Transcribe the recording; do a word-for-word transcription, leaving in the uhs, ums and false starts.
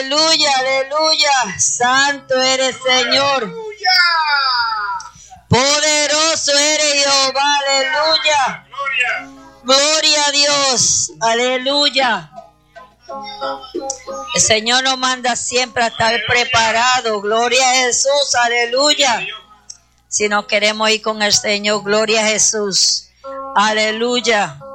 aleluya, aleluya. Santo eres, Señor. Aleluya. Poderoso eres, Jehová, aleluya. Gloria. Gloria a Dios, aleluya. El Señor nos manda siempre a estar preparados. Gloria a Jesús, aleluya. Si no queremos ir con el Señor, gloria a Jesús, aleluya.